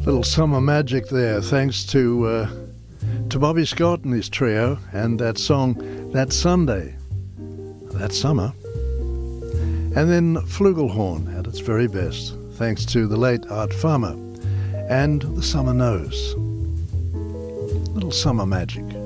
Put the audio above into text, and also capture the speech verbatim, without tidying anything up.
Little summer magic there, thanks to uh, to Bobby Scott and his trio, and that song, That Sunday, That Summer. And then Flugelhorn at its very best, thanks to the late Art Farmer and The Summer Knows. Little summer magic.